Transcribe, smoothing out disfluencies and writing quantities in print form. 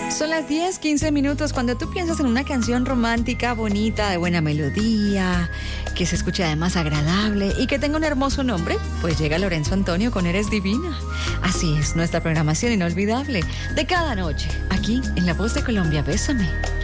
Son las 10:15 cuando tú piensas en una canción romántica, bonita, de buena melodía, que se escuche además agradable y que tenga un hermoso nombre, pues llega Lorenzo Antonio con Eres Divina. Así es, nuestra programación inolvidable de cada noche, aquí en La Voz de Colombia. Bésame.